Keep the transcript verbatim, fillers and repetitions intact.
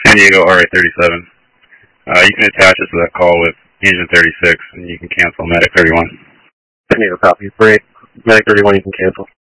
San Diego R A thirty-seven. Uh, you can attach us to that call with engine thirty-six, and you can cancel Medic thirty-one. San Diego copy. Break. Medic thirty-one, you can cancel.